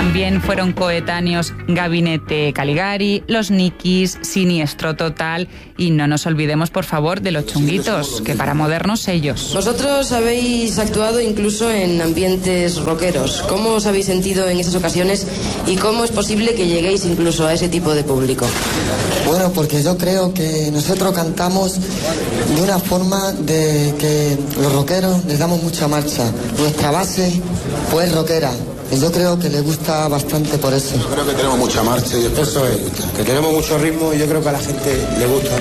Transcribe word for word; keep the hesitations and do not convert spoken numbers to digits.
También fueron coetáneos Gabinete Caligari, Los Nikis, Siniestro Total y no nos olvidemos, por favor, de Los Chunguitos, que para modernos ellos. Vosotros habéis actuado incluso en ambientes rockeros. ¿Cómo os habéis sentido en esas ocasiones y cómo es posible que lleguéis incluso a ese tipo de público? Bueno, porque yo creo que nosotros cantamos de una forma de que los rockeros les damos mucha marcha. Nuestra base pues rockera. Y yo creo que le gusta bastante por eso. Yo creo que tenemos mucha marcha y eso es, que tenemos mucho ritmo y yo creo que a la gente le gusta.